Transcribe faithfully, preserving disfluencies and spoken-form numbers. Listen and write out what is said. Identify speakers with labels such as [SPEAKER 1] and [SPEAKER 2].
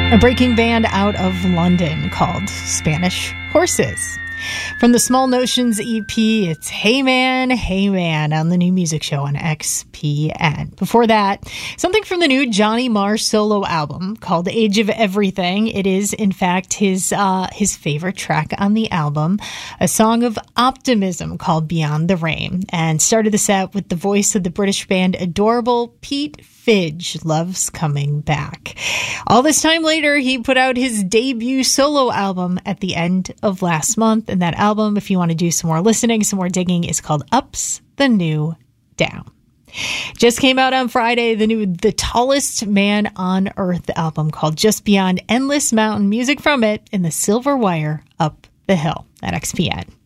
[SPEAKER 1] a breaking band out of London called Spanish Horses. From the Small Notions E P, it's Hey Man, Hey Man on the New Music Show on X P N. Before that, something from the new Johnny Marr solo album called Age of Everything. It is, in fact, his uh, his favorite track on the album, a song of optimism called Beyond the Rain, and started the set with the voice of the British band Adorable, Pete Fidge, Love's Coming Back. All this time later, he put out his debut solo album at the end of last month, and that album, if you want to do some more listening, some more digging, is called Up's the New Down. Just came out on Friday, the new The Tallest Man on Earth album called Just Beyond Endless Mountain. Music from it in the Silver Wire Up the Hill at X P N.